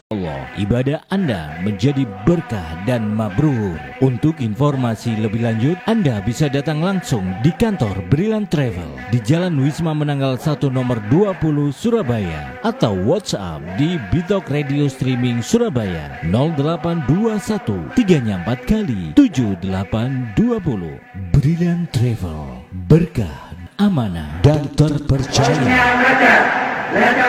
Allah, ibadah Anda menjadi berkah dan mabrur. Untuk informasi lebih lanjut, Anda bisa datang langsung di kantor Brilliant Travel di Jalan Wisma Menanggal 1 nomor 20 Surabaya atau WhatsApp di Bitok Radio Streaming Surabaya 0821 3 kali 7820. Brilliant Travel, berkah, amanah dan terpercaya.